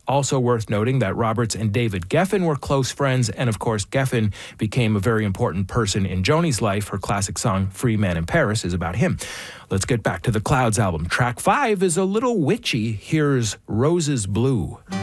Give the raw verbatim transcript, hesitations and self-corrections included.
Also worth noting that Roberts and David Geffen were close friends, and of course Geffen became a very important person in Joni's life. Her classic song, Free Man in Paris, is about him. Let's get back to the Clouds album. Track five is a little witchy. Here's Roses Blue.